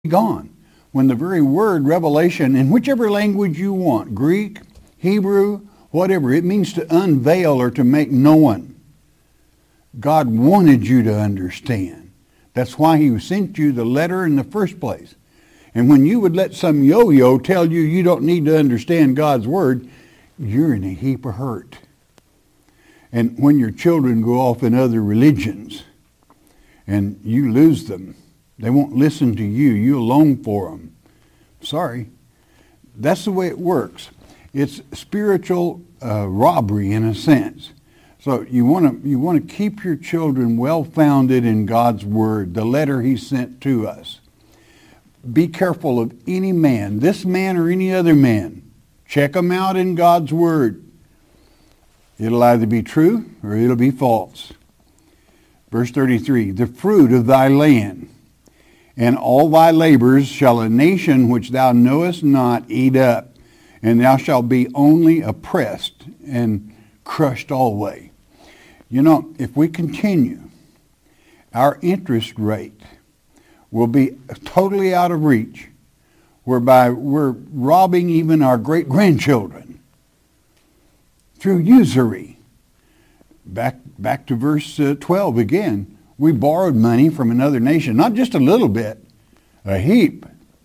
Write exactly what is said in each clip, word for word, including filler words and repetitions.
gone. When the very word revelation, in whichever language you want, Greek, Hebrew, whatever, it means to unveil or to make known. God wanted you to understand. That's why he sent you the letter in the first place. And when you would let some yo-yo tell you you don't need to understand God's word, you're in a heap of hurt. And when your children go off in other religions and you lose them, they won't listen to you. You long for them. Sorry. That's the way it works. It's spiritual uh, robbery in a sense. So you want to you want to keep your children well-founded in God's word, the letter he sent to us. Be careful of any man, this man or any other man. Check them out in God's word. It'll either be true or it'll be false. Verse thirty-three, the fruit of thy land and all thy labors shall a nation which thou knowest not eat up, and thou shalt be only oppressed and crushed always. You know, if we continue, our interest rate will be totally out of reach, whereby we're robbing even our great-grandchildren through usury. Back, back to verse uh, twelve again. We borrowed money from another nation, not just a little bit, a heap.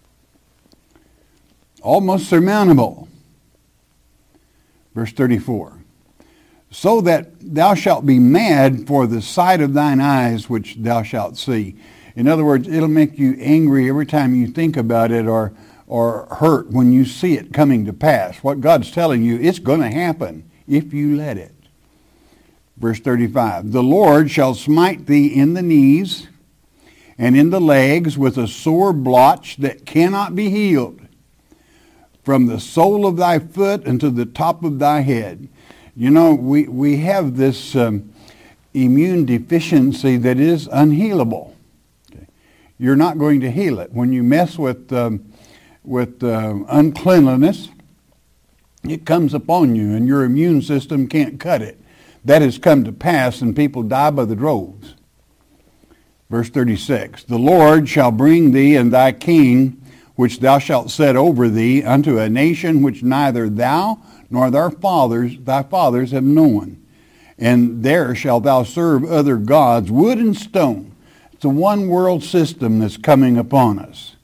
Almost surmountable. Verse thirty-four. So that thou shalt be mad for the sight of thine eyes which thou shalt see. In other words, it'll make you angry every time you think about it, or, or hurt when you see it coming to pass. What God's telling you, it's going to happen if you let it. Verse thirty-five, the Lord shall smite thee in the knees and in the legs with a sore blotch that cannot be healed, from the sole of thy foot unto the top of thy head. You know, we, we have this um, immune deficiency that is unhealable. Okay. You're not going to heal it. When you mess with, um, with uh, uncleanliness, it comes upon you and your immune system can't cut it. That has come to pass, and people die by the droves. Verse thirty-six, the Lord shall bring thee and thy king, which thou shalt set over thee, unto a nation which neither thou nor thy fathers, thy fathers have known. And there shalt thou serve other gods, wood and stone. It's a one-world system that's coming upon us,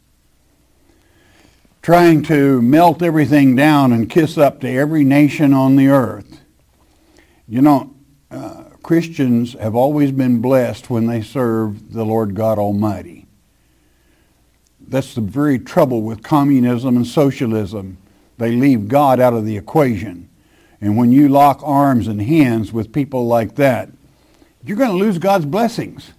trying to melt everything down and kiss up to every nation on the earth. You know, uh, Christians have always been blessed when they serve the Lord God Almighty. That's the very trouble with communism and socialism. They leave God out of the equation. And when you lock arms and hands with people like that, you're going to lose God's blessings.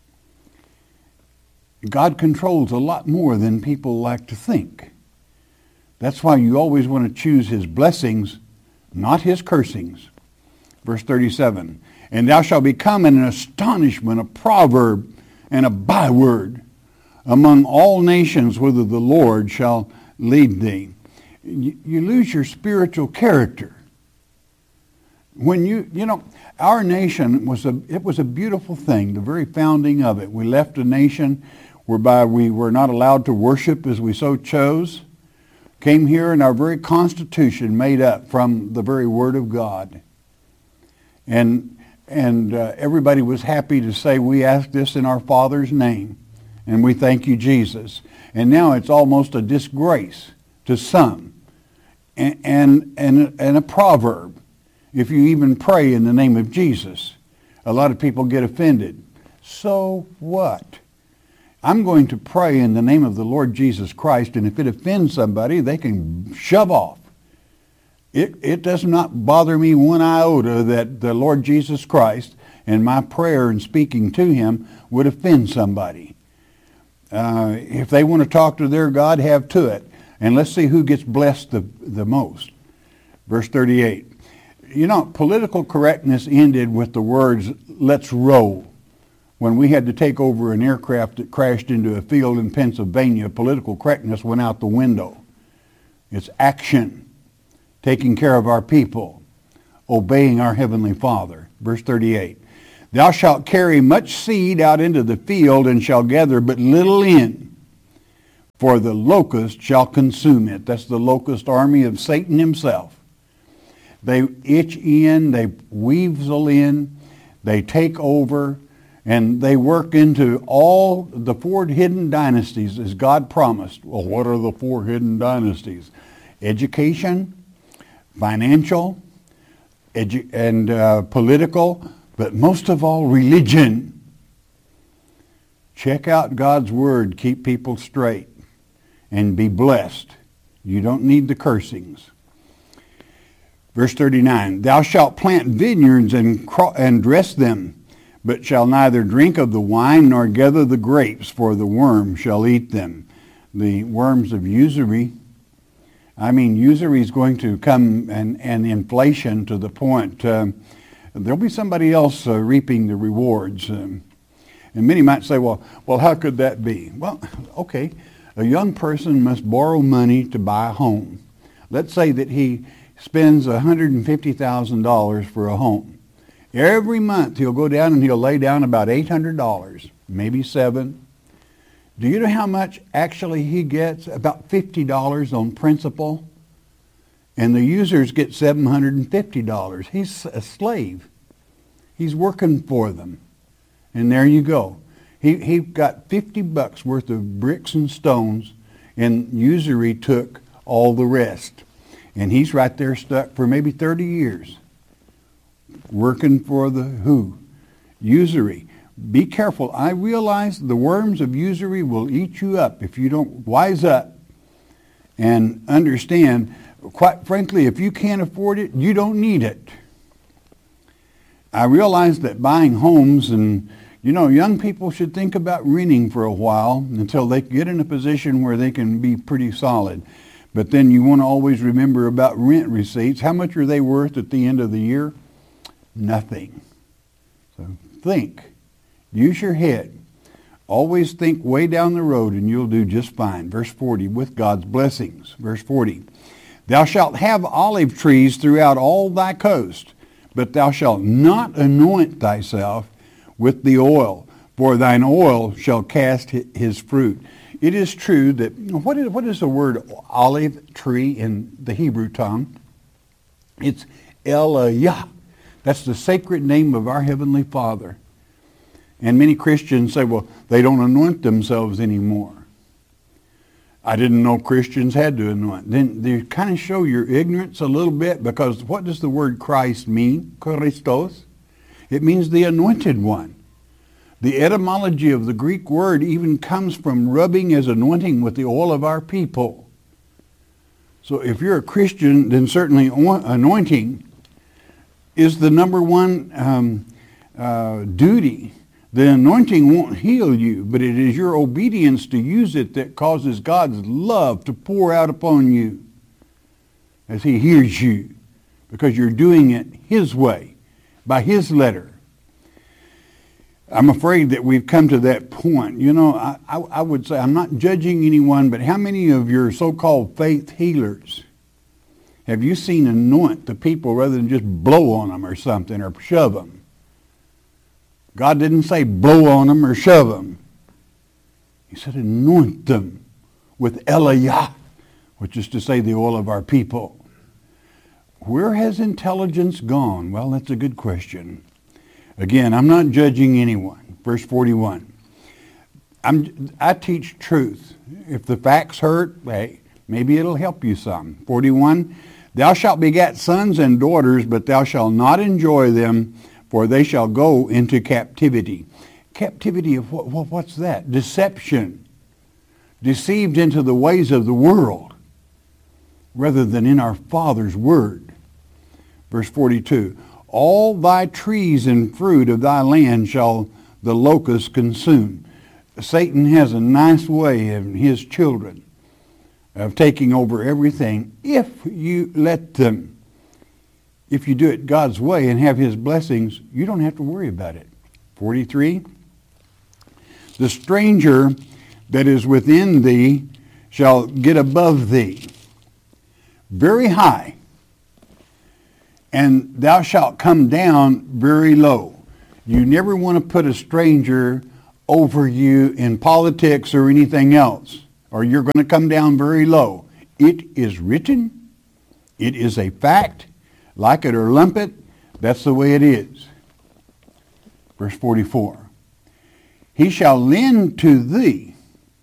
God controls a lot more than people like to think. That's why you always want to choose his blessings, not his cursings. Verse thirty-seven, and thou shalt become an astonishment, a proverb, and a byword among all nations, whither the Lord shall lead thee. You, you lose your spiritual character. When you, you know, our nation was a, it was a beautiful thing, the very founding of it. We left a nation whereby we were not allowed to worship as we so chose. Came here and our very constitution made up from the very word of God. And and uh, everybody was happy to say, we asked this in our Father's name, and we thank you, Jesus. And now it's almost a disgrace to some, and, and, and, and a proverb. If you even pray in the name of Jesus, a lot of people get offended. So what? I'm going to pray in the name of the Lord Jesus Christ, and if it offends somebody, they can shove off. It, it does not bother me one iota that the Lord Jesus Christ and my prayer and speaking to him would offend somebody. Uh, if they want to talk to their God, have to it. And let's see who gets blessed the, the most. Verse thirty-eight. You know, political correctness ended with the words, let's roll. When we had to take over an aircraft that crashed into a field in Pennsylvania, political correctness went out the window. It's action. Taking care of our people, obeying our Heavenly Father. Verse thirty-eight. Thou shalt carry much seed out into the field, and shall gather but little in. for the locust shall consume it. That's the locust army of Satan himself. They itch in, they weasel in, they take over, and they work into all the four hidden dynasties as God promised. Well, what are the four hidden dynasties? Education, financial, edu- and uh, political, but most of all, religion. Check out God's word. Keep people straight and be blessed. You don't need the cursings. Verse thirty-nine, thou shalt plant vineyards and, cro- and dress them, but shall neither drink of the wine nor gather the grapes, for the worm shall eat them. The worms of usury. I mean, usury is going to come, and, and inflation to the point. Um, there'll be somebody else uh, reaping the rewards. Um, and many might say, well, well, how could that be? Well, okay, a young person must borrow money to buy a home. Let's say that he spends one hundred fifty thousand dollars for a home. Every month he'll go down and he'll lay down about eight hundred dollars, maybe seven. Do you know how much actually he gets? About fifty dollars on principal. And the users get seven hundred fifty dollars. He's a slave. He's working for them. And there you go. He he got fifty bucks worth of bricks and stones, and usury took all the rest. And he's right there stuck for maybe thirty years. Working for the who? Usury. Be careful. I realize the worms of usury will eat you up if you don't wise up and understand. Quite frankly, if you can't afford it, you don't need it. I realize that buying homes, and you know, young people should think about renting for a while until they get in a position where they can be pretty solid. But then you want to always remember about rent receipts. How much are they worth at the end of the year? Nothing. So think. Use your head. Always think way down the road and you'll do just fine. Verse forty, with God's blessings. Verse forty, thou shalt have olive trees throughout all thy coast, but thou shalt not anoint thyself with the oil, for thine oil shall cast his fruit. It is true that, what is, what is the word olive tree in the Hebrew tongue? It's Elohim. That's the sacred name of our Heavenly Father. And many Christians say, well, they don't anoint themselves anymore. I didn't know Christians had to anoint. Then they kind of show your ignorance a little bit, because what does the word Christ mean? Christos. It means the anointed one. The etymology of the Greek word even comes from rubbing as anointing with the oil of our people. So if you're a Christian, then certainly anointing is the number one um, uh, duty. The anointing won't heal you, but it is your obedience to use it that causes God's love to pour out upon you as he hears you, because you're doing it his way, by his letter. I'm afraid that we've come to that point. You know, I, I, I would say, I'm not judging anyone, but how many of your so-called faith healers have you seen anoint the people rather than just blow on them or something, or shove them? God didn't say blow on them or shove them. He said anoint them with Elohim, which is to say the oil of our people. Where has intelligence gone? Well, that's a good question. Again, I'm not judging anyone. Verse forty-one. I'm, I teach truth. If the facts hurt, hey, maybe it'll help you some. forty-one. Thou shalt beget sons and daughters, but thou shalt not enjoy them, for they shall go into captivity. Captivity of what, what? What's that? Deception. Deceived into the ways of the world, rather than in our Father's word. Verse forty-two. All thy trees and fruit of thy land shall the locust consume. Satan has a nice way of his children of taking over everything if you let them. If you do it God's way and have his blessings, you don't have to worry about it. forty-three. The stranger that is within thee shall get above thee very high, and thou shalt come down very low. You never want to put a stranger over you in politics or anything else. or you're going to come down very low. It is written. It is a fact. Like it or lump it, that's the way it is. Verse forty-four. He shall lend to thee,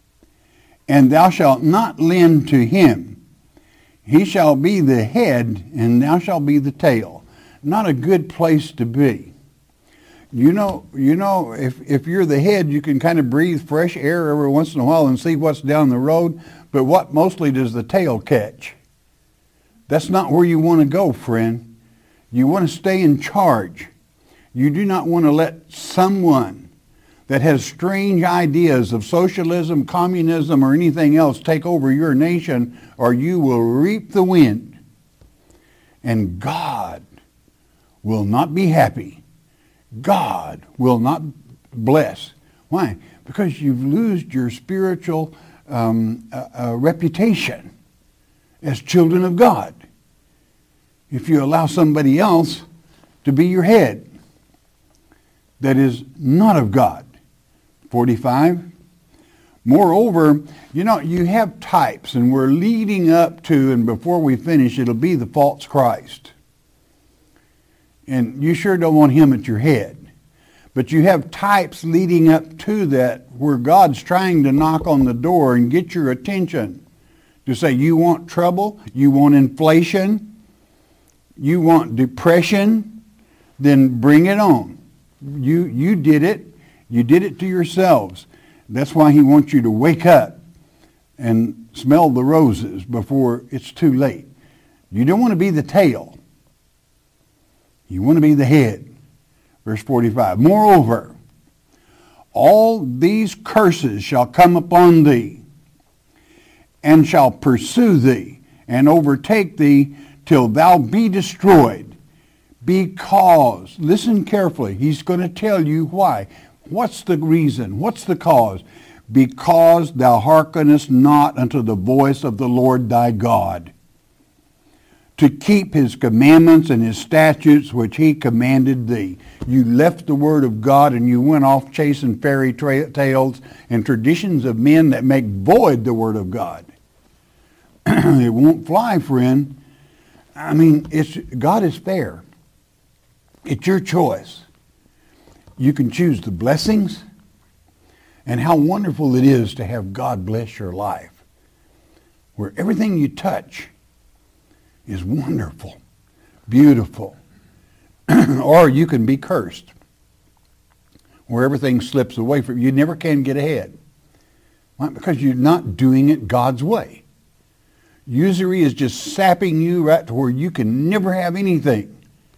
and thou shalt not lend to him. He shall be the head, and thou shalt be the tail. Not a good place to be. You know, you know, if, if you're the head, you can kind of breathe fresh air every once in a while and see what's down the road. But what mostly does the tail catch? That's not where you want to go, friend. You want to stay in charge. You do not want to let someone that has strange ideas of socialism, communism, or anything else take over your nation, or you will reap the wind. And God will not be happy. God will not bless. Why? Because you've lost your spiritual um, uh, uh, reputation as children of God if you allow somebody else to be your head that is not of God. forty-five. Moreover, you know, you have types, and we're leading up to, and before we finish, it'll be the false Christ. And you sure don't want him at your head. But you have types leading up to that where God's trying to knock on the door and get your attention. To say, you want trouble? You want inflation? You want depression? Then bring it on. You, you did it. You did it to yourselves. That's why he wants you to wake up and smell the roses before it's too late. You don't want to be the tail. You want to be the head. Verse forty-five. Moreover, all these curses shall come upon thee, and shall pursue thee, and overtake thee, till thou be destroyed. Because, listen carefully, he's going to tell you why. What's the reason? What's the cause? Because thou hearkenest not unto the voice of the Lord thy God, to keep his commandments and his statutes which he commanded thee. You left the word of God and you went off chasing fairy tra- tales and traditions of men that make void the word of God. It won't fly, friend. I mean, it's God is fair. It's your choice. You can choose the blessings, and how wonderful it is to have God bless your life, where everything you touch is wonderful, beautiful. Or you can be cursed, where everything slips away from you. You never can get ahead. Why? Because you're not doing it God's way. Usury is just sapping you right to where you can never have anything.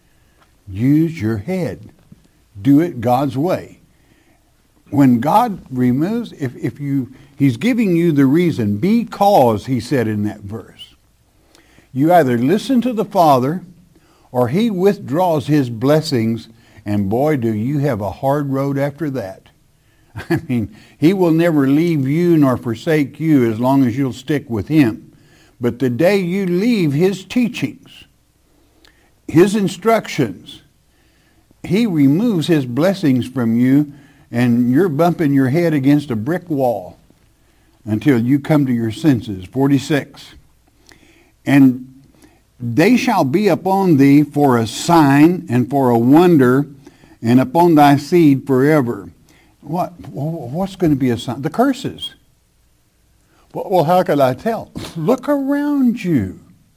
Use your head. Do it God's way. When God removes, if, if you, he's giving you the reason, because, he said in that verse, you either listen to the Father or he withdraws his blessings, and boy, do you have a hard road after that. I mean, he will never leave you nor forsake you as long as you'll stick with him. But the day you leave his teachings, his instructions, he removes his blessings from you, and you're bumping your head against a brick wall until you come to your senses. forty-six. And they shall be upon thee for a sign and for a wonder, and upon thy seed forever. What? What's going to be a sign? The curses. Well, how could I tell? Look around you.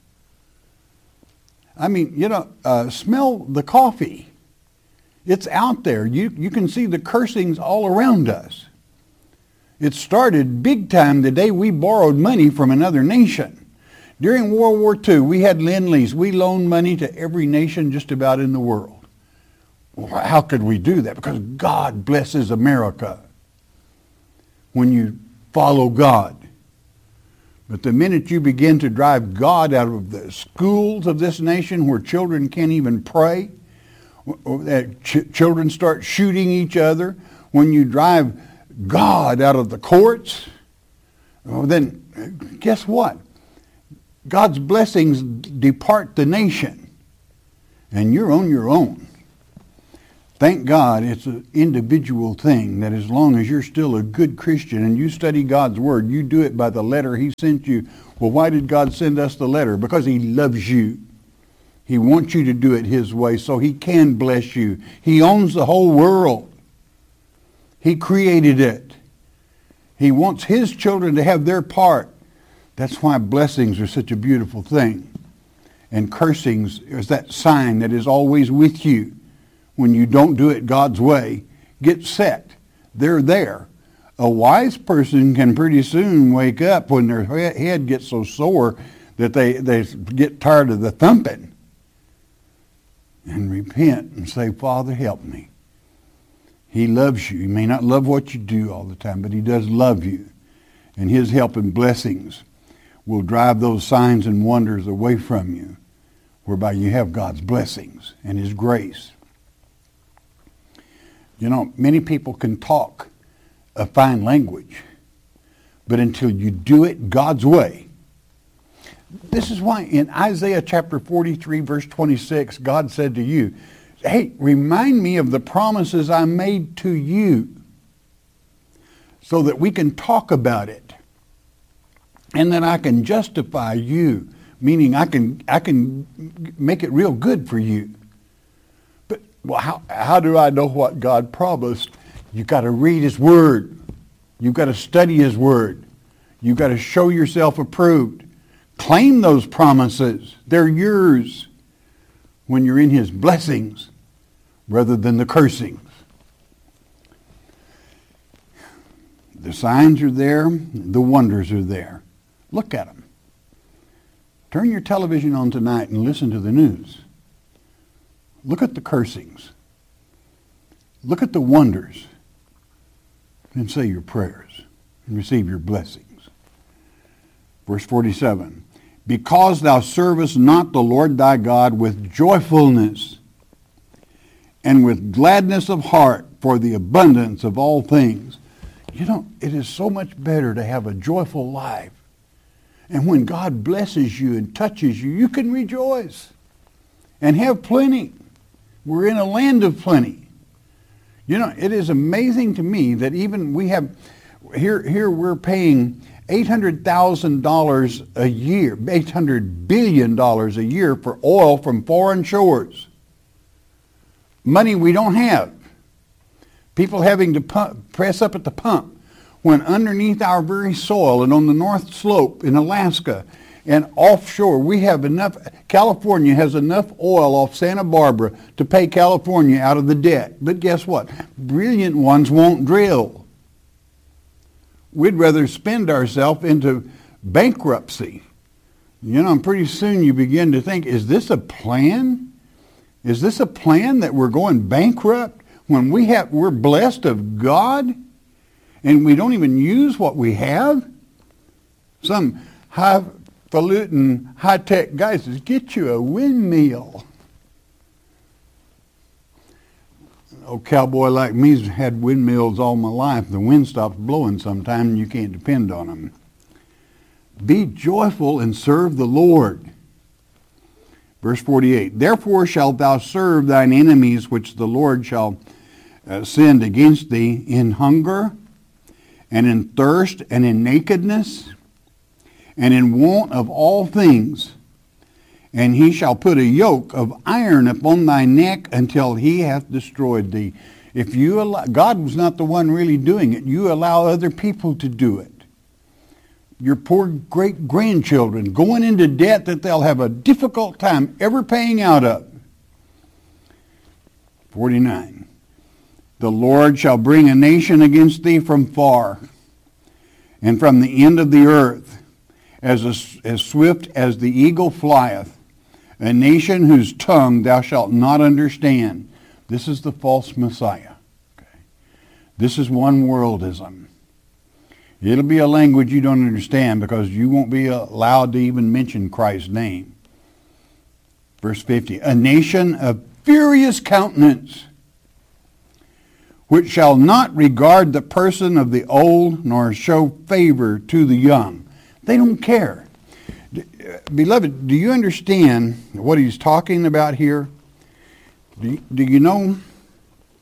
I mean, you know, uh, smell the coffee. It's out there. You, you can see the cursings all around us. It started big time the day we borrowed money from another nation. During World War Two, we had Lend-Lease. We loaned money to every nation just about in the world. Well, how could we do that? Because God blesses America when you follow God. But the minute you begin to drive God out of the schools of this nation where children can't even pray, that ch- children start shooting each other, when you drive God out of the courts, well, then guess what? God's blessings depart the nation, and you're on your own. Thank God it's an individual thing, that as long as you're still a good Christian and you study God's Word, you do it by the letter He sent you. Well, why did God send us the letter? Because He loves you. He wants you to do it His way so He can bless you. He owns the whole world. He created it. He wants His children to have their part. That's why blessings are such a beautiful thing. And cursings is that sign that is always with you. When you don't do it God's way, get set. They're there. A wise person can pretty soon wake up when their head gets so sore that they, they get tired of the thumping and repent and say, Father, help me. He loves you. He may not love what you do all the time, but He does love you. And His help and blessings will drive those signs and wonders away from you, whereby you have God's blessings and His grace. You know, many people can talk a fine language, but until you do it God's way. This is why in Isaiah chapter forty-three, verse twenty-six, God said to you, hey, remind me of the promises I made to you so that we can talk about it and that I can justify you, meaning I can, I can make it real good for you. Well, how, how do I know what God promised? You've got to read His Word. You've got to study His Word. You've got to show yourself approved. Claim those promises. They're yours when you're in His blessings rather than the cursings. The signs are there. The wonders are there. Look at them. Turn your television on tonight and listen to the news. Look at the cursings. Look at the wonders. And say your prayers and receive your blessings. Verse forty-seven. Because thou servest not the Lord thy God with joyfulness and with gladness of heart for the abundance of all things. You know, it is so much better to have a joyful life. And when God blesses you and touches you, you can rejoice and have plenty. We're in a land of plenty. You know, it is amazing to me that even we have, here, here we're paying eight hundred thousand dollars a year, eight hundred billion dollars a year for oil from foreign shores. Money we don't have. People having to pump, press up at the pump when underneath our very soil and on the North Slope in Alaska and offshore, we have enough, California has enough oil off Santa Barbara to pay California out of the debt. But guess what? Brilliant ones won't drill. We'd rather spend ourselves into bankruptcy. You know, and pretty soon you begin to think, is this a plan? Is this a plan that we're going bankrupt when we have, we're blessed of God and we don't even use what we have? Some high falutin, high-tech guy says, get you a windmill. Old cowboy like me's had windmills all my life. The wind stops blowing sometime and you can't depend on them. Be joyful and serve the Lord. Verse forty-eight, therefore shalt thou serve thine enemies which the Lord shall uh, send against thee in hunger and in thirst and in nakedness and in want of all things. And he shall put a yoke of iron upon thy neck until he hath destroyed thee. If you allow, God was not the one really doing it. You allow other people to do it. Your poor great-grandchildren going into debt that they'll have a difficult time ever paying out of. forty-nine. The Lord shall bring a nation against thee from far, and from the end of the earth, as, a, as swift as the eagle flieth, a nation whose tongue thou shalt not understand. This is the false Messiah. Okay. This is one-worldism. It'll be a language you don't understand because you won't be allowed to even mention Christ's name. Verse fifty, a nation of furious countenance, which shall not regard the person of the old, nor show favor to the young. They don't care. Beloved, do you understand what he's talking about here? Do you, do you know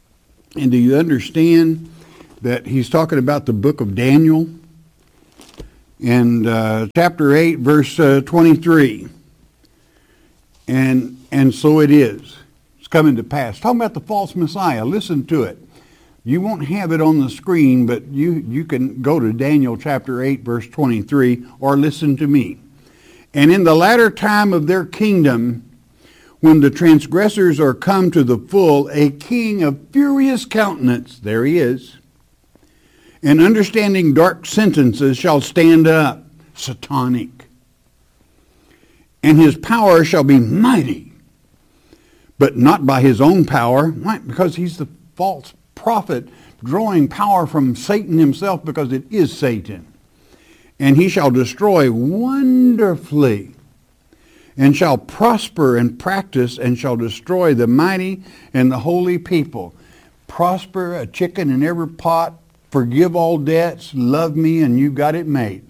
And do you understand that he's talking about the book of Daniel? And uh, chapter eight, verse uh, twenty-three. And, and so it is. It's coming to pass. Talking about the false Messiah. Listen to it. You won't have it on the screen, but you, you can go to Daniel chapter eight, verse twenty-three, or listen to me. And in the latter time of their kingdom, when the transgressors are come to the full, a king of furious countenance, there he is, and understanding dark sentences shall stand up, satanic. And his power shall be mighty, but not by his own power. Why? Because he's the false prophet drawing power from Satan himself, because it is Satan. And he shall destroy wonderfully, and shall prosper and practice, and shall destroy the mighty and the holy people. Prosper, a chicken in every pot, forgive all debts, love me, and you got it made.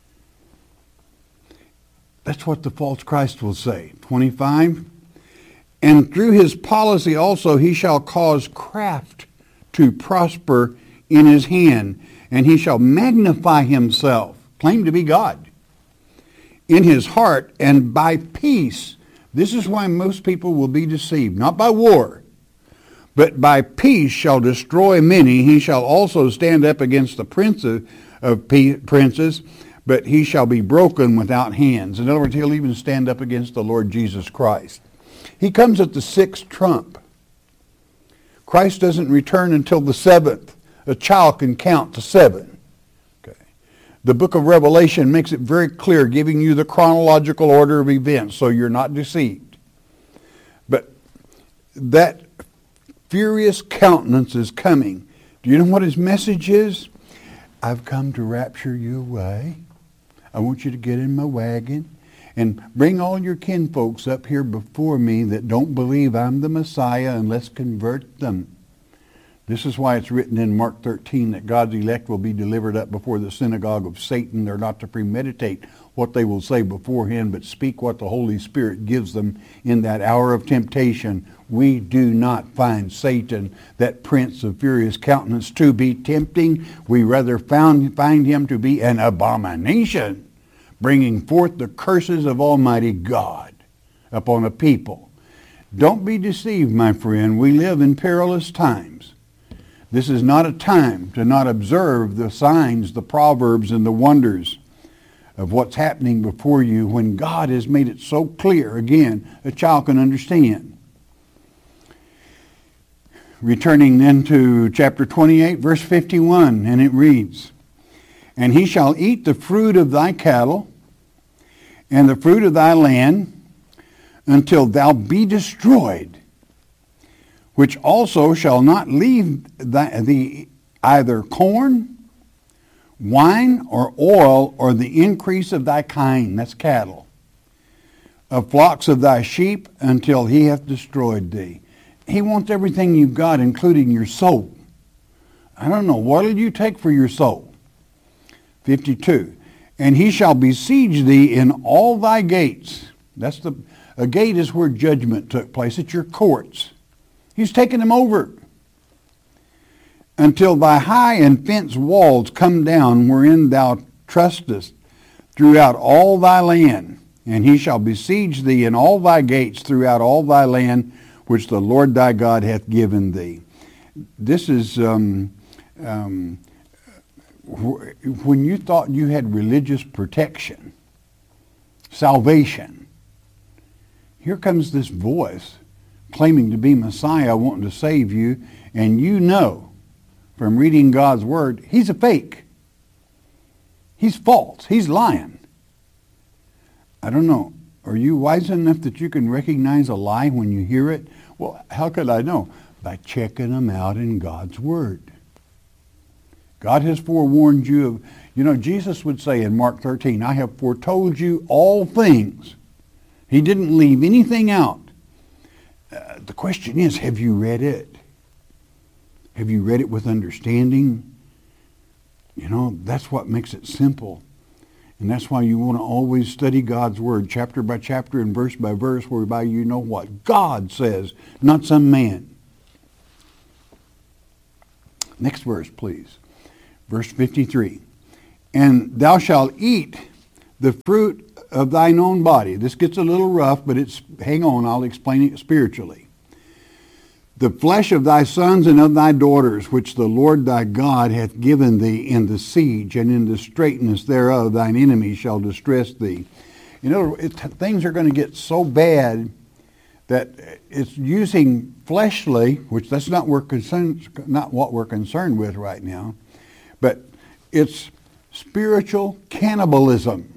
That's what the false Christ will say. twenty-five. And through his policy also he shall cause craft to prosper in his hand, and he shall magnify himself, claim to be God, in his heart, and by peace. This is why most people will be deceived, not by war, but by peace shall destroy many. He shall also stand up against the prince of, of princes, but he shall be broken without hands. In other words, he'll even stand up against the Lord Jesus Christ. He comes at the sixth trump. Christ doesn't return until the seventh. A child can count to seven. Okay. The book of Revelation makes it very clear, giving you the chronological order of events, so you're not deceived. But that furious countenance is coming. Do you know what his message is? I've come to rapture you away. I want you to get in my wagon and bring all your kinfolks up here before me that don't believe I'm the Messiah, and let's convert them. This is why it's written in Mark thirteen that God's elect will be delivered up before the synagogue of Satan. They're not to premeditate what they will say beforehand, but speak what the Holy Spirit gives them in that hour of temptation. We do not find Satan, that prince of furious countenance, to be tempting. We rather found, find him to be an abomination, bringing forth the curses of Almighty God upon a people. Don't be deceived, my friend. We live in perilous times. This is not a time to not observe the signs, the proverbs, and the wonders of what's happening before you, when God has made it so clear. Again, a child can understand. Returning then to chapter twenty-eight, verse fifty-one, and it reads, And he shall eat the fruit of thy cattle, and the fruit of thy land, until thou be destroyed, which also shall not leave thee either corn, wine, or oil, or the increase of thy kine, that's cattle, of flocks of thy sheep, until he hath destroyed thee. He wants everything you've got, including your soul. I don't know, what will you take for your soul? fifty-two. And he shall besiege thee in all thy gates. That's the, a gate is where judgment took place. It's your courts. He's taken them over. Until thy high and fenced walls come down, wherein thou trustest, throughout all thy land. And he shall besiege thee in all thy gates throughout all thy land, which the Lord thy God hath given thee. This is, um, um, wh- when you thought you had religious protection, salvation, here comes this voice claiming to be Messiah, wanting to save you, and you know from reading God's Word, he's a fake. He's false. He's lying. I don't know. Are you wise enough that you can recognize a lie when you hear it? Well, how could I know? By checking them out in God's Word. God has forewarned you of, you know, Jesus would say in Mark thirteen, I have foretold you all things. He didn't leave anything out. Uh, the question is, have you read it? Have you read it with understanding? You know, that's what makes it simple. And that's why you want to always study God's Word, chapter by chapter and verse by verse, whereby you know what God says, not some man. Next verse, please. Verse fifty-three. And thou shalt eat the fruit of thine own body. This gets a little rough, but it's, hang on, I'll explain it spiritually. The flesh of thy sons and of thy daughters, which the Lord thy God hath given thee in the siege, and in the straitness thereof thine enemies shall distress thee. You know, it, things are going to get so bad that it's using fleshly, which that's not, we're concerned, not what we're concerned with right now, but it's spiritual cannibalism.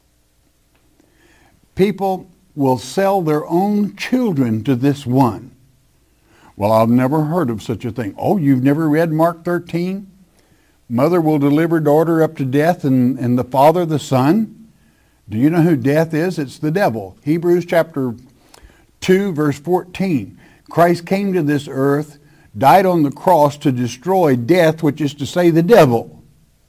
People will sell their own children to this one. Well, I've never heard of such a thing. Oh, you've never read Mark thirteen? Mother will deliver daughter up to death, and, and the father the son. Do you know who death is? It's the devil. Hebrews chapter two, verse fourteen. Christ came to this earth, died on the cross to destroy death, which is to say the devil.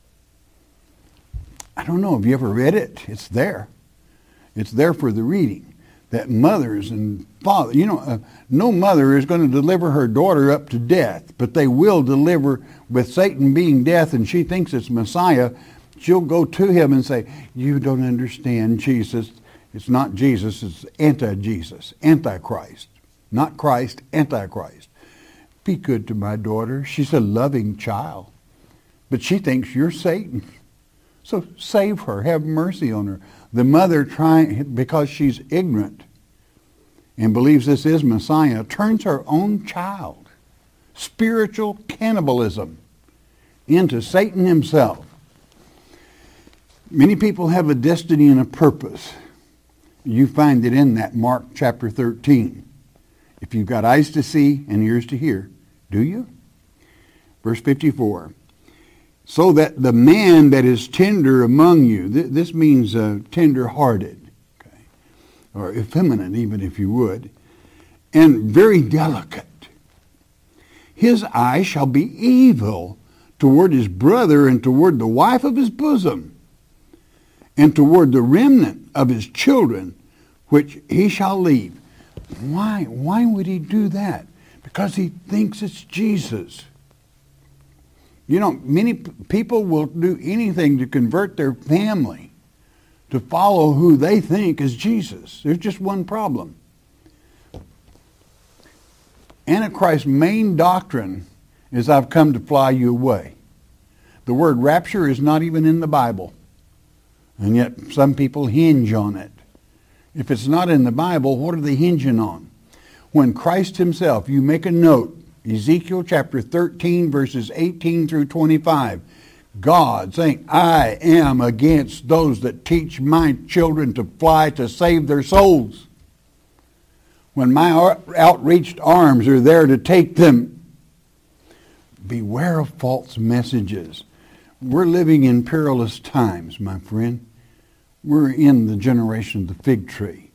I don't know. Have you ever read it? It's there. It's there for the reading. That mothers and fathers, you know, uh, no mother is going to deliver her daughter up to death, but they will deliver, with Satan being death and she thinks it's Messiah, she'll go to him and say, you don't understand Jesus. It's not Jesus, it's anti-Jesus, antichrist. Not Christ, antichrist. Be good to my daughter. She's a loving child. But she thinks you're Satan. So save her. Have mercy on her. The mother, trying because she's ignorant and believes this is Messiah, turns her own child, spiritual cannibalism, into Satan himself. Many people have a destiny and a purpose. You find it in that Mark chapter thirteen. If you've got eyes to see and ears to hear, do you? Verse fifty-four. So that the man that is tender among you, th- this means uh, tender-hearted, okay, or effeminate even if you would, and very delicate, his eye shall be evil toward his brother and toward the wife of his bosom, and toward the remnant of his children, which he shall leave. Why? Why would he do that? Because he thinks it's Jesus. You know, many p- people will do anything to convert their family to follow who they think is Jesus. There's just one problem. Antichrist's main doctrine is, I've come to fly you away. The word rapture is not even in the Bible. And yet some people hinge on it. If it's not in the Bible, what are they hinging on? When Christ himself, you make a note, Ezekiel chapter thirteen, verses eighteen through twenty-five. God saying, I am against those that teach my children to fly to save their souls. When my outreached arms are there to take them, beware of false messages. We're living in perilous times, my friend. We're in the generation of the fig tree.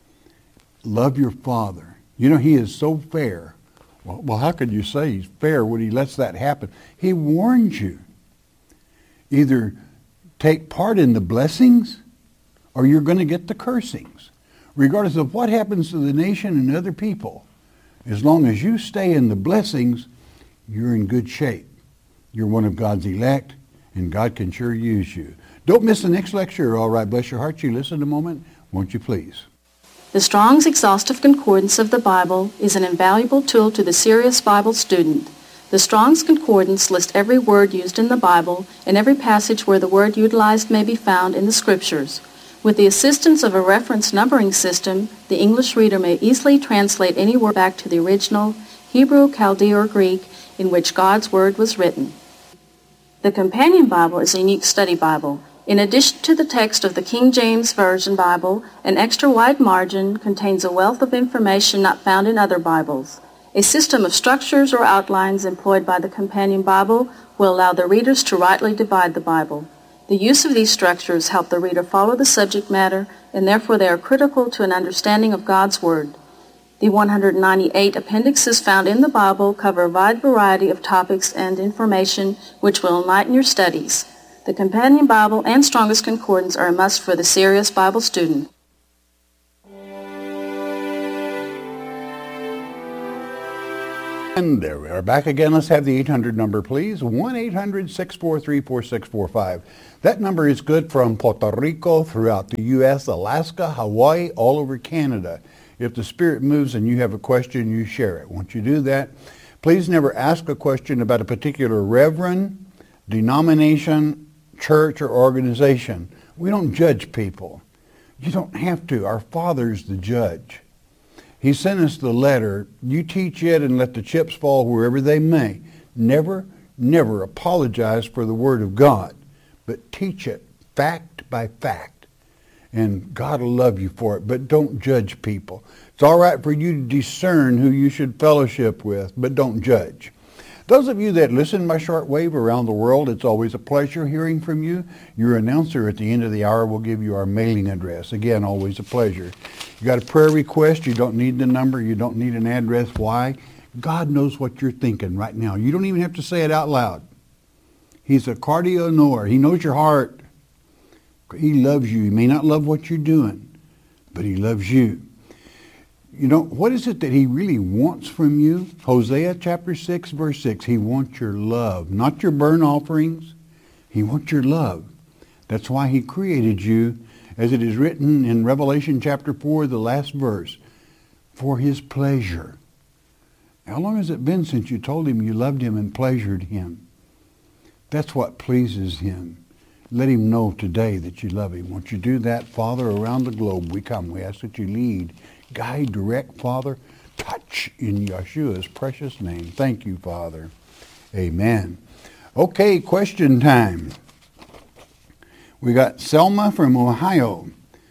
Love your father. You know, he is so fair. Well, well, how could you say he's fair when he lets that happen? He warns you. Either take part in the blessings or you're going to get the cursings. Regardless of what happens to the nation and other people, as long as you stay in the blessings, you're in good shape. You're one of God's elect, and God can sure use you. Don't miss the next lecture. All right, bless your heart. You listen a moment, won't you please? The Strong's Exhaustive Concordance of the Bible is an invaluable tool to the serious Bible student. The Strong's Concordance lists every word used in the Bible and every passage where the word utilized may be found in the Scriptures. With the assistance of a reference numbering system, the English reader may easily translate any word back to the original Hebrew, Chaldee, or Greek in which God's Word was written. The Companion Bible is a unique study Bible. In addition to the text of the King James Version Bible, an extra wide margin contains a wealth of information not found in other Bibles. A system of structures or outlines employed by the Companion Bible will allow the readers to rightly divide the Bible. The use of these structures help the reader follow the subject matter, and therefore they are critical to an understanding of God's Word. The one hundred ninety-eight appendixes found in the Bible cover a wide variety of topics and information which will enlighten your studies. The Companion Bible and Strong's Concordance are a must for the serious Bible student. And there we are back again. Let's have the eight hundred number, please. one eight hundred six four three four six four five. That number is good from Puerto Rico, throughout the U S, Alaska, Hawaii, all over Canada. If the Spirit moves and you have a question, you share it. Once you do that, please never ask a question about a particular reverend, denomination, church, or organization. We don't judge people. You don't have to. Our Father's the judge. He sent us the letter. You teach it and let the chips fall wherever they may. Never, never apologize for the Word of God, but teach it fact by fact. And God will love you for it, but don't judge people. It's all right for you to discern who you should fellowship with, but don't judge. Those of you that listen by shortwave around the world, it's always a pleasure hearing from you. Your announcer at the end of the hour will give you our mailing address. Again, always a pleasure. You got a prayer request, you don't need the number, you don't need an address. Why? God knows what you're thinking right now. You don't even have to say it out loud. He's a cardio knower. He knows your heart. He loves you. He may not love what you're doing, but he loves you. You know, what is it that he really wants from you? Hosea chapter six, verse six. He wants your love, not your burnt offerings. He wants your love. That's why he created you, as it is written in Revelation chapter four, the last verse, for his pleasure. How long has it been since you told him you loved him and pleasured him? That's what pleases him. Let him know today that you love him. Once you do that, Father, around the globe we come. We ask that you lead, guide, direct, Father, touch in Yeshua's precious name. Thank you, Father. Amen. Okay, question time. We got Selma from Ohio.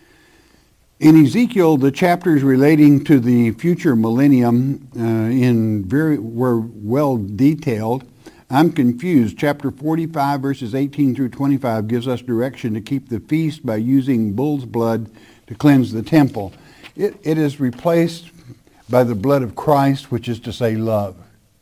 In Ezekiel, the chapters relating to the future millennium uh, in very were well detailed. I'm confused. Chapter forty-five, verses eighteen through twenty-five gives us direction to keep the feast by using bull's blood to cleanse the temple. It, it is replaced by the blood of Christ, which is to say love.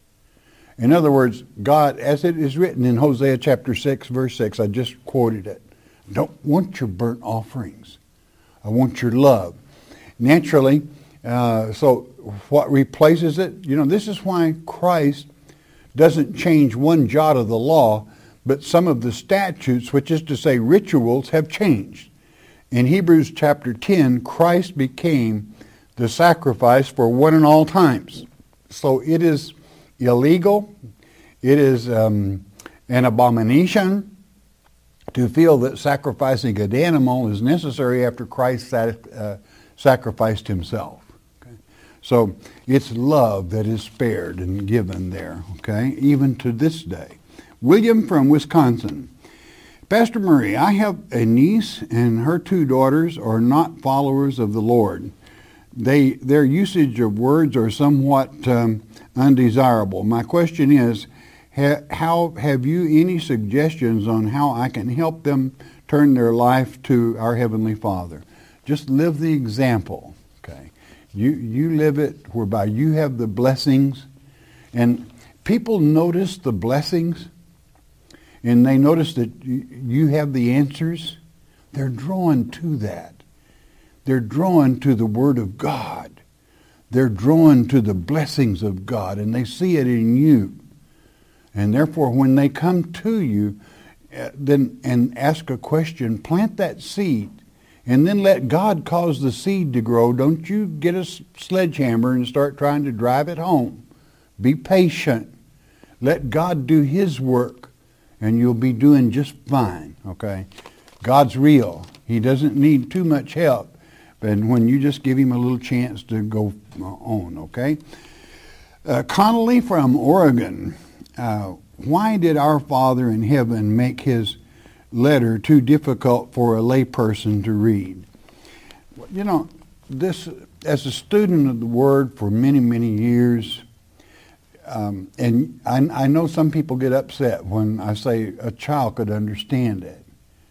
In other words, God, as it is written in Hosea chapter six, verse six, I just quoted it, I don't want your burnt offerings. I want your love. Naturally, uh, so what replaces it? You know, this is why Christ doesn't change one jot of the law, but some of the statutes, which is to say rituals, have changed. In Hebrews chapter ten, Christ became the sacrifice for one and all times. So it is illegal, it is um, an abomination to feel that sacrificing an animal is necessary after Christ sat, uh, sacrificed himself. So it's love that is spared and given there, okay, even to this day. William from Wisconsin. Pastor Murray, I have a niece and her two daughters are not followers of the Lord. They, their usage of words are somewhat um, undesirable. My question is, ha, how have you any suggestions on how I can help them turn their life to our Heavenly Father? Just live the example, okay? You you live it whereby you have the blessings, and people notice the blessings, and they notice that you have the answers. They're drawn to that. They're drawn to the Word of God. They're drawn to the blessings of God, and they see it in you. And therefore, when they come to you, uh, then and ask a question, plant that seed. And then let God cause the seed to grow. Don't you get a sledgehammer and start trying to drive it home. Be patient. Let God do his work, and you'll be doing just fine, okay? God's real. He doesn't need too much help. But when you just give him a little chance to go on, okay? Uh, Connolly from Oregon. Uh, why did our Father in heaven make his letter too difficult for a layperson to read? You know, this, as a student of the Word for many, many years, um, and I, I know some people get upset when I say a child could understand it.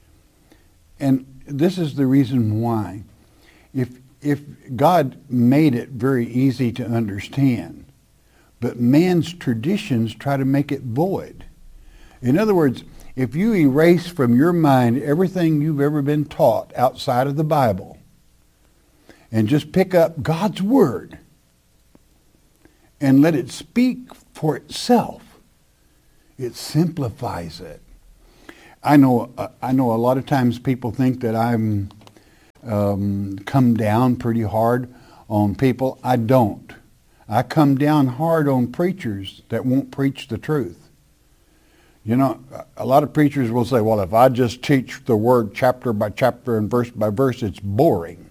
And this is the reason why. If, if God made it very easy to understand, but man's traditions try to make it void. In other words, if you erase from your mind everything you've ever been taught outside of the Bible and just pick up God's Word and let it speak for itself. It simplifies it. I know uh, I know a lot of times people think that I'm um, come down pretty hard on people. I don't. I come down hard on preachers that won't preach the truth. You know, a lot of preachers will say, well, if I just teach the word chapter by chapter and verse by verse, it's boring.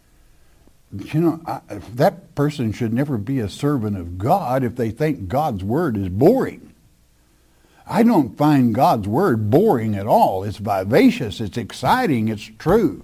You know, I, that person should never be a servant of God if they think God's word is boring. I don't find God's word boring at all. It's vivacious, it's exciting, it's true.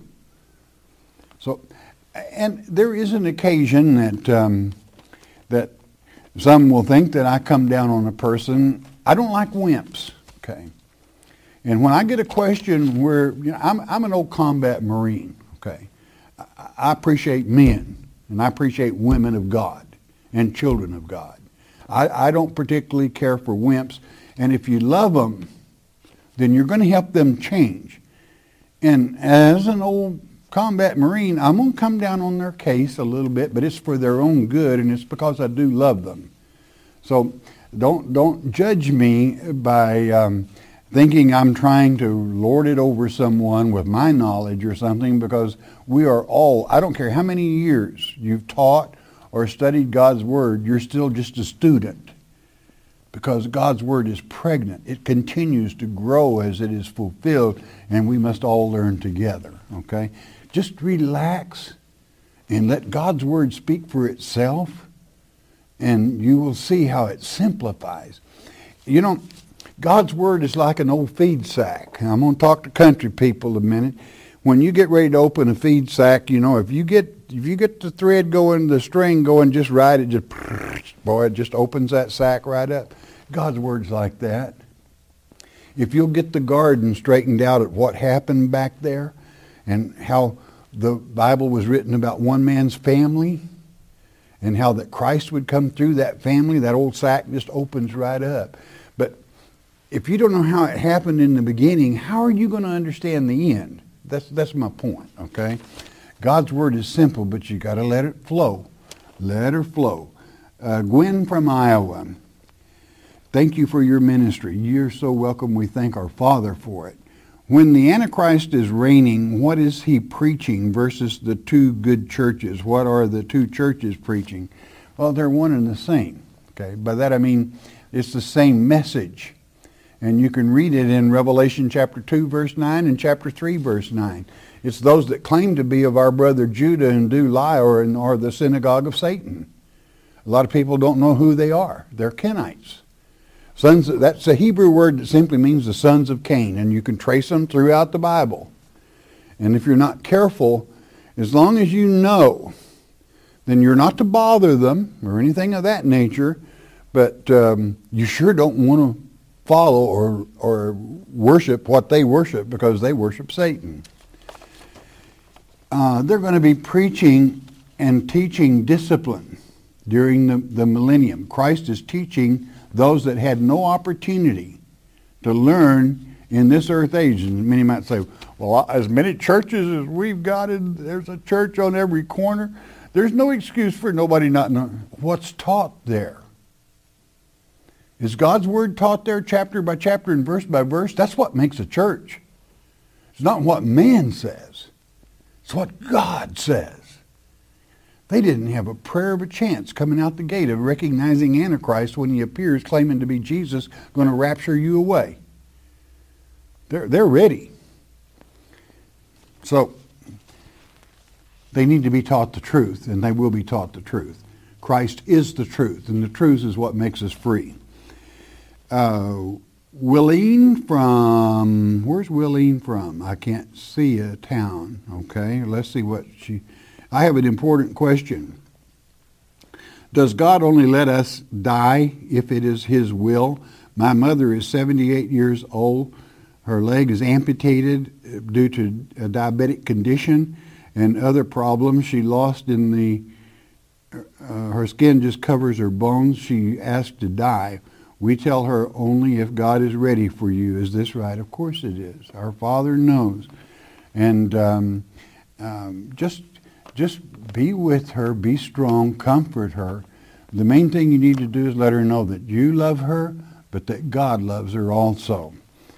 So, and there is an occasion that um, that some will think that I come down on a person. I don't like wimps, okay? And when I get a question where, you know, I'm, I'm an old combat Marine, okay? I, I appreciate men, and I appreciate women of God and children of God. I, I don't particularly care for wimps. And if you love them, then you're going to help them change. And as an old combat Marine, I'm going to come down on their case a little bit, but it's for their own good, and it's because I do love them. So don't don't judge me by um, thinking I'm trying to lord it over someone with my knowledge or something, because we are all, I don't care how many years you've taught or studied God's Word, you're still just a student. Because God's Word is pregnant. It continues to grow as it is fulfilled, and we must all learn together, okay? Just relax and let God's Word speak for itself, and you will see how it simplifies. You know, God's Word is like an old feed sack. I'm going to talk to country people a minute. When you get ready to open a feed sack, you know, if you get if you get the thread going, the string going just right, it just, boy, it just opens that sack right up. God's Word's like that. If you'll get the garden straightened out at what happened back there and how the Bible was written about one man's family and how that Christ would come through that family, that old sack just opens right up. But if you don't know how it happened in the beginning, how are you going to understand the end? That's that's my point, okay? God's Word is simple, but you got to let it flow. Let her flow. Uh, Gwen from Iowa, thank you for your ministry. You're so welcome. We thank our Father for it. When the Antichrist is reigning, what is he preaching versus the two good churches? What are the two churches preaching? Well, they're one and the same. Okay, by that I mean it's the same message. And you can read it in Revelation chapter two, verse nine, and chapter three, verse nine. It's those that claim to be of our brother Judah and do lie, or are the synagogue of Satan. A lot of people don't know who they are. They're Kenites. Sons, that's a Hebrew word that simply means the sons of Cain, and you can trace them throughout the Bible. And if you're not careful, as long as you know, then you're not to bother them or anything of that nature, but um, you sure don't want to follow or, or worship what they worship, because they worship Satan. Uh, they're going to be preaching and teaching discipline during the, the millennium. Christ is teaching those that had no opportunity to learn in this earth age. And many might say, well, as many churches as we've got, in, there's a church on every corner. There's no excuse for nobody not knowing what's taught there. Is God's Word taught there chapter by chapter and verse by verse? That's what makes a church. It's not what man says. It's what God says. They didn't have a prayer of a chance coming out the gate of recognizing Antichrist when he appears claiming to be Jesus, going to rapture you away. They're, they're ready. So they need to be taught the truth, and they will be taught the truth. Christ is the truth, and the truth is what makes us free. Uh, Willeen from, where's Willeen from? I can't see a town. Okay, let's see what she, I have an important question. Does God only let us die if it is His will? My mother is seventy-eight years old. Her leg is amputated due to a diabetic condition and other problems. She lost in the, uh, her skin just covers her bones. She asked to die. We tell her only if God is ready for you. Is this right? Of course it is. Our Father knows. And um, um, just just be with her, be strong, comfort her. The main thing you need to do is let her know that you love her, but that God loves her also.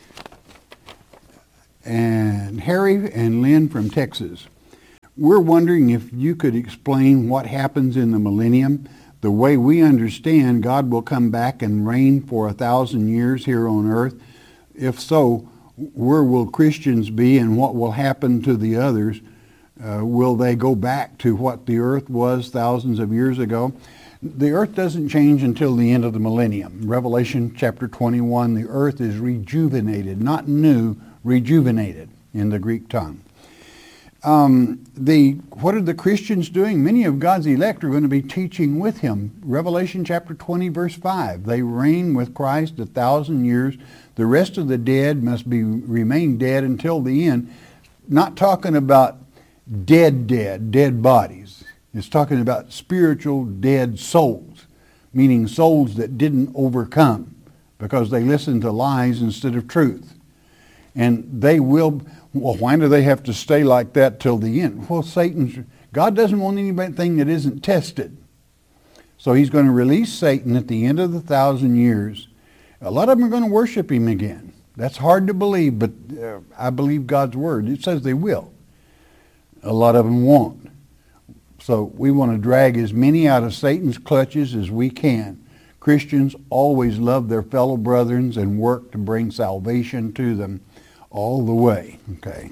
And Harry and Lynn from Texas, we're wondering if you could explain what happens in the millennium. The way we understand, God will come back and reign for a thousand years here on earth. If so, where will Christians be and what will happen to the others? Uh, will they go back to what the earth was thousands of years ago? The earth doesn't change until the end of the millennium. Revelation chapter twenty-one, the earth is rejuvenated, not new, rejuvenated in the Greek tongue. Um, the what are the Christians doing? Many of God's elect are going to be teaching with him. Revelation chapter twenty, verse five. They reign with Christ a thousand years. The rest of the dead must be remain dead until the end. Not talking about dead, dead, dead bodies. It's talking about spiritual dead souls, meaning souls that didn't overcome because they listened to lies instead of truth. And they will, well, why do they have to stay like that till the end? Well, Satan's, God doesn't want anything that isn't tested. So he's going to release Satan at the end of the thousand years. A lot of them are going to worship him again. That's hard to believe, but uh, I believe God's word. It says they will. A lot of them won't. So we want to drag as many out of Satan's clutches as we can. Christians always love their fellow brethren and work to bring salvation to them all the way. Okay.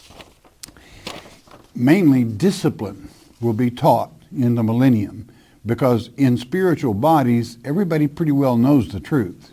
Mainly discipline will be taught in the millennium because in spiritual bodies, everybody pretty well knows the truth.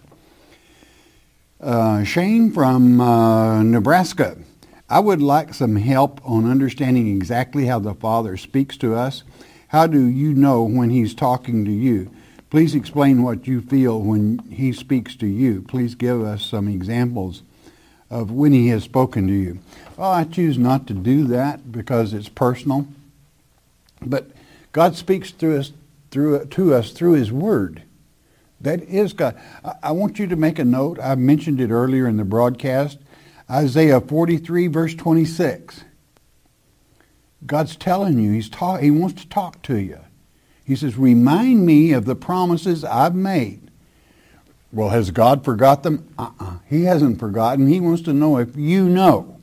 Uh, Shane from uh, Nebraska. I would like some help on understanding exactly how the Father speaks to us. How do you know when he's talking to you? Please explain what you feel when he speaks to you. Please give us some examples of when he has spoken to you. Oh, I choose not to do that because it's personal. But God speaks through us, through to us through his word. That is God. I, I want you to make a note. I mentioned it earlier in the broadcast. Isaiah forty-three, verse twenty-six. God's telling you, he's ta- he wants to talk to you. He says, remind me of the promises I've made. Well, has God forgot them? Uh-uh. He hasn't forgotten. He wants to know if you know.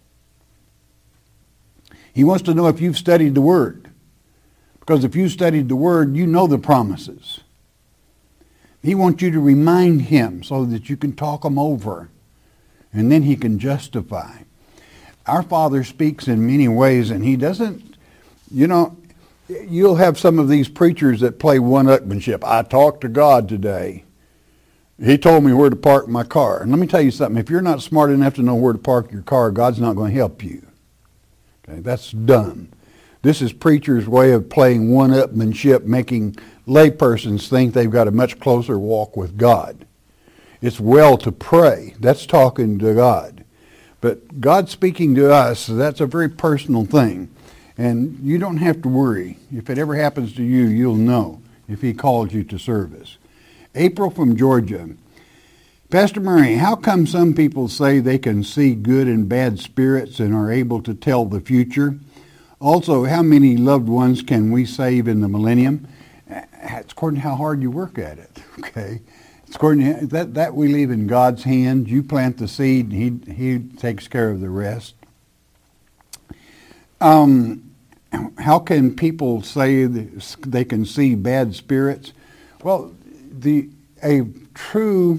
He wants to know if you've studied the Word. Because if you studied the Word, you know the promises. He wants you to remind him so that you can talk them over. And then he can justify. Our Father speaks in many ways, and he doesn't, you know, you'll have some of these preachers that play one-upmanship. I talked to God today. He told me where to park my car. And let me tell you something. If you're not smart enough to know where to park your car, God's not going to help you. Okay, that's dumb. This is preachers' way of playing one-upmanship, making laypersons think they've got a much closer walk with God. It's well to pray. That's talking to God. But God speaking to us, that's a very personal thing. And you don't have to worry. If it ever happens to you, you'll know if he calls you to service. April from Georgia. Pastor Murray, how come some people say they can see good and bad spirits and are able to tell the future? Also, how many loved ones can we save in the millennium? It's according to how hard you work at it, okay? It's according to that, that we leave in God's hands. You plant the seed, and he, he takes care of the rest. Um, how can people say that they can see bad spirits? Well, the a true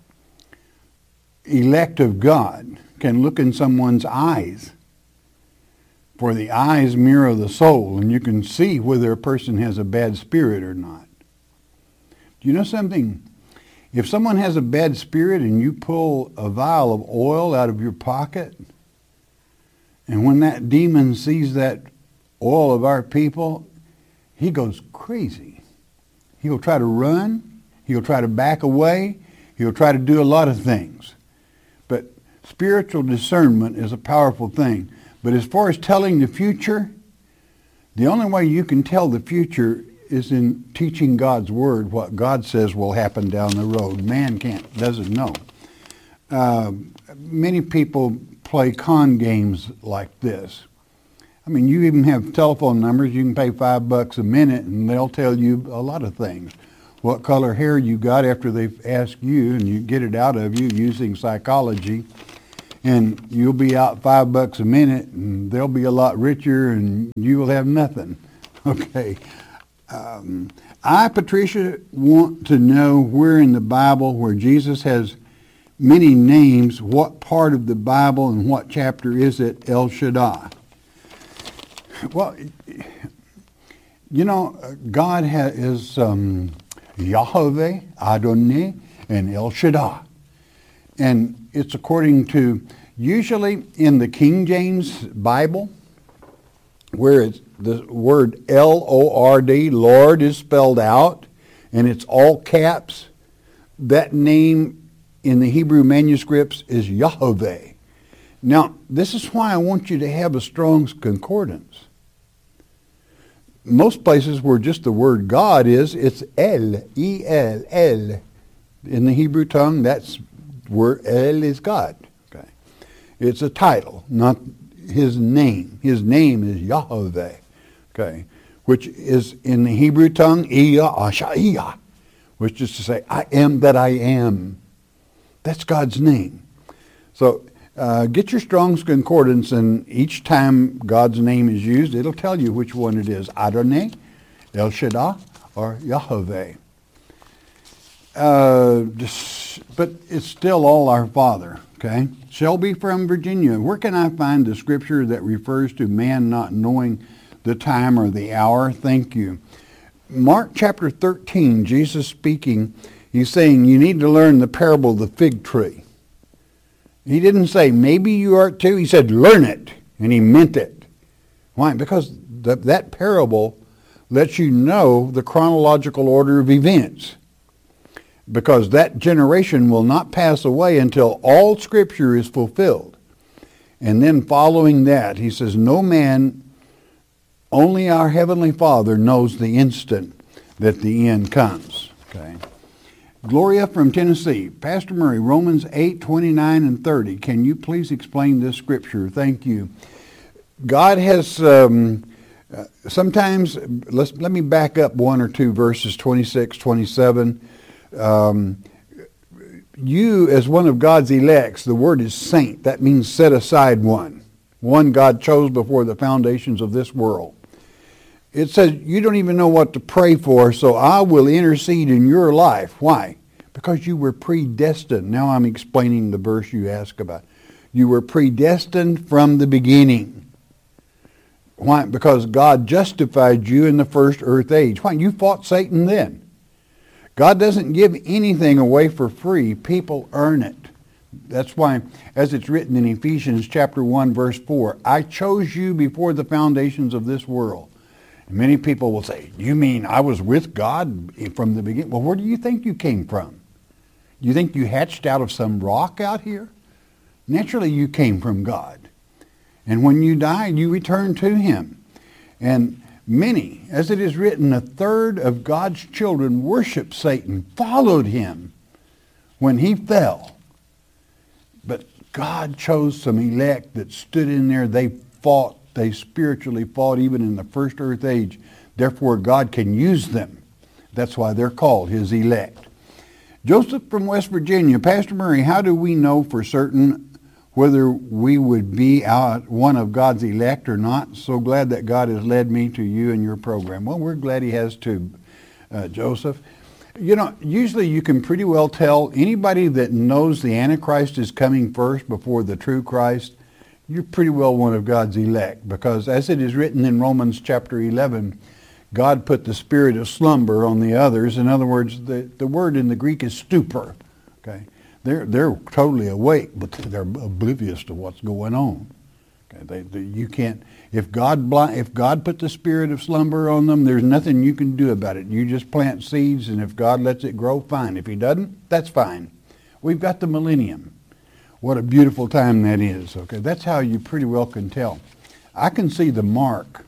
elect of God can look in someone's eyes, for the eyes mirror the soul, and you can see whether a person has a bad spirit or not. Do you know something? If someone has a bad spirit and you pull a vial of oil out of your pocket, and when that demon sees that oil of our people, he goes crazy. He'll try to run. He'll try to back away. He'll try to do a lot of things. But spiritual discernment is a powerful thing. But as far as telling the future, the only way you can tell the future is in teaching God's word, what God says will happen down the road. Man can't, doesn't know. Uh, many people play con games like this. I mean, you even have telephone numbers. You can pay five bucks a minute, and they'll tell you a lot of things. What color hair you got after they've asked you, and you get it out of you using psychology. And you'll be out five bucks a minute, and they'll be a lot richer, and you will have nothing. Okay. Um, I, Patricia, want to know where in the Bible where Jesus has many names, what part of the Bible and what chapter is it El Shaddai? Well, you know, God ha- is um, Yahweh, Adonai, and El Shaddai. And it's according to, usually in the King James Bible, where it's the word L O R D, Lord, is spelled out, and it's all caps. That name in the Hebrew manuscripts is Yahweh. Now, this is why I want you to have a Strong's Concordance. Most places where just the word God is, it's El, E L, El. In the Hebrew tongue, that's where El is God. Okay, it's a title, not his name. His name is Yahweh. Okay, which is in the Hebrew tongue, Iya Ashaiah, which is to say, I am that I am. That's God's name. So uh, get your Strong's Concordance, and each time God's name is used, it'll tell you which one it is, Adonai, El Shaddai, or Yahweh. Uh, just, but it's still all our Father, okay? Shelby from Virginia, where can I find the scripture that refers to man not knowing the time or the hour? Thank you. Mark chapter thirteen, Jesus speaking, he's saying you need to learn the parable of the fig tree. He didn't say maybe you are too. He said learn it, and he meant it. Why? Because the, that parable lets you know the chronological order of events. Because that generation will not pass away until all Scripture is fulfilled. And then following that, he says, no man, only our Heavenly Father knows the instant that the end comes. Okay. Gloria from Tennessee. Pastor Murray, Romans eight, twenty-nine and thirty. Can you please explain this scripture? Thank you. God has, um, uh, sometimes, let's, let me back up one or two verses, twenty-six, twenty-seven. Um, you, as one of God's elects, the word is saint. That means set aside one. One God chose before the foundations of this world. It says you don't even know what to pray for, so I will intercede in your life. Why? Because you were predestined. Now I'm explaining the verse you asked about. You were predestined from the beginning. Why? Because God justified you in the first earth age. Why? You fought Satan then. God doesn't give anything away for free. People earn it. That's why, as it's written in Ephesians chapter one, verse four, I chose you before the foundations of this world. And many people will say, you mean I was with God from the beginning? Well, where do you think you came from? You think you hatched out of some rock out here? Naturally, you came from God. And when you died, you returned to him. And many, as it is written, a third of God's children worshiped Satan, followed him when he fell. But God chose some elect that stood in there. They fought. They spiritually fought even in the first earth age. Therefore, God can use them. That's why they're called his elect. Joseph from West Virginia. Pastor Murray, how do we know for certain whether we would be out one of God's elect or not? So glad that God has led me to you and your program. Well, we're glad he has too, uh, Joseph. You know, usually you can pretty well tell anybody that knows the Antichrist is coming first before the true Christ, you're pretty well one of God's elect. Because as it is written in Romans chapter eleven, God put the spirit of slumber on the others. In other words, the, the word in the Greek is stupor. Okay. They're, they're totally awake, but they're oblivious to what's going on. Okay, they, they, you can't, if God blind, if God put the spirit of slumber on them, there's nothing you can do about it. You just plant seeds, and if God lets it grow, fine. If he doesn't, that's fine. We've got the millennium. What a beautiful time that is. Okay, that's how you pretty well can tell. I can see the mark.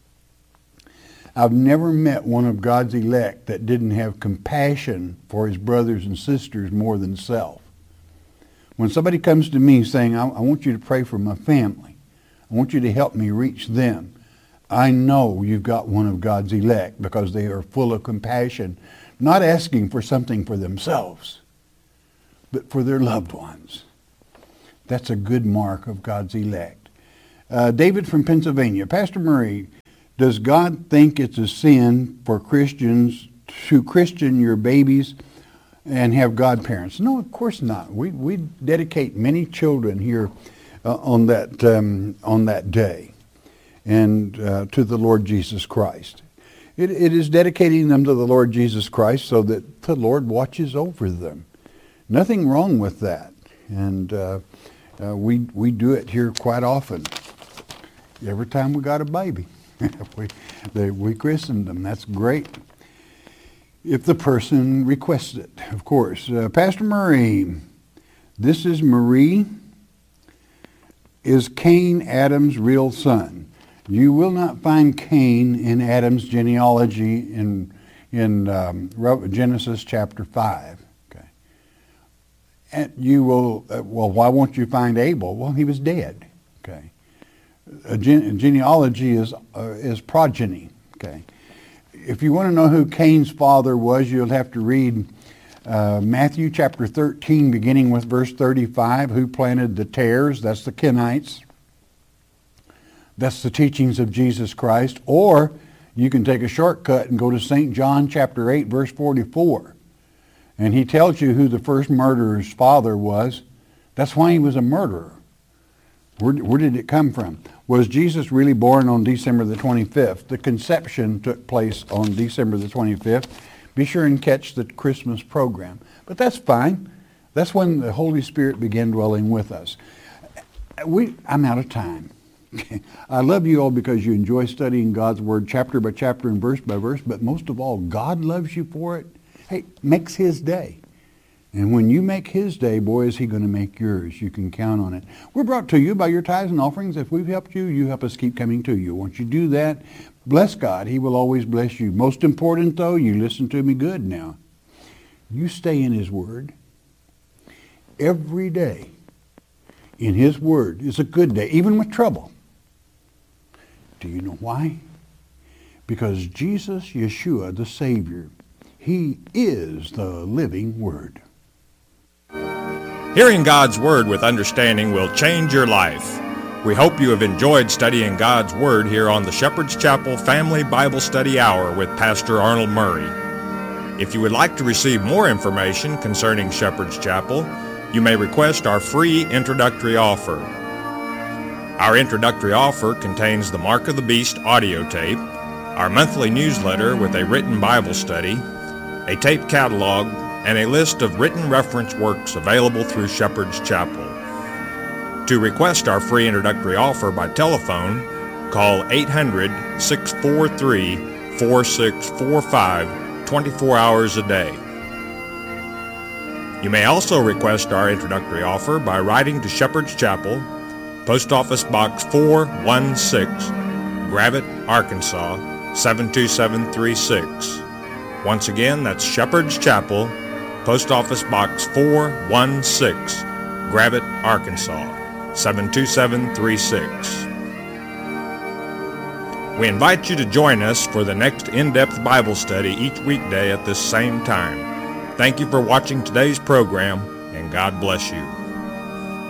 I've never met one of God's elect that didn't have compassion for his brothers and sisters more than self. When somebody comes to me saying, I, I want you to pray for my family, I want you to help me reach them. I know you've got one of God's elect because they are full of compassion, not asking for something for themselves, but for their loved ones. That's a good mark of God's elect. Uh, David from Pennsylvania. Pastor Murray, does God think it's a sin for Christians to Christian your babies and have godparents? No, of course not. We we dedicate many children here uh, on that um, on that day, and uh, to the Lord Jesus Christ. It it is dedicating them to the Lord Jesus Christ so that the Lord watches over them. Nothing wrong with that, and uh, uh, we we do it here quite often. Every time we got a baby, we they, we christen them. That's great. If the person requests it, of course. Uh, Pastor Murray, this is Marie. Is Cain Adam's real son? You will not find Cain in Adam's genealogy in in um, Genesis chapter five. Okay. And you will. Uh, well, why won't you find Abel? Well, he was dead. Okay. A, gen- a genealogy is uh, is progeny. Okay. If you want to know who Cain's father was, you'll have to read uh, Matthew chapter thirteen, beginning with verse thirty-five. Who planted the tares? That's the Kenites. That's the teachings of Jesus Christ. Or you can take a shortcut and go to Saint John chapter eight, verse forty-four. And he tells you who the first murderer's father was. That's why he was a murderer. Where, where did it come from? Was Jesus really born on December the twenty-fifth? The conception took place on December the twenty-fifth. Be sure and catch the Christmas program. But that's fine. That's when the Holy Spirit began dwelling with us. We, I'm out of time. I love you all because you enjoy studying God's Word chapter by chapter and verse by verse, but most of all, God loves you for it. Hey, makes His day. And when you make His day, boy, is He going to make yours. You can count on it. We're brought to you by your tithes and offerings. If we've helped you, you help us keep coming to you. Once you do that, bless God. He will always bless you. Most important, though, you listen to me good now. You stay in His Word. Every day in His Word is a good day, even with trouble. Do you know why? Because Jesus, Yeshua, the Savior, He is the living Word. Hearing God's Word with understanding will change your life. We hope you have enjoyed studying God's Word here on the Shepherd's Chapel Family Bible Study Hour with Pastor Arnold Murray. If you would like to receive more information concerning Shepherd's Chapel, you may request our free introductory offer. Our introductory offer contains the Mark of the Beast audio tape, our monthly newsletter with a written Bible study, a tape catalog, and a list of written reference works available through Shepherd's Chapel. To request our free introductory offer by telephone, call eight hundred, six four three, four six four five twenty-four hours a day. You may also request our introductory offer by writing to Shepherd's Chapel, Post Office Box four one six, Gravette, Arkansas, seven two seven three six. Once again, that's Shepherd's Chapel, Post Office Box four one six, Gravette, Arkansas, seven two seven three six. We invite you to join us for the next in-depth Bible study each weekday at this same time. Thank you for watching today's program, and God bless you.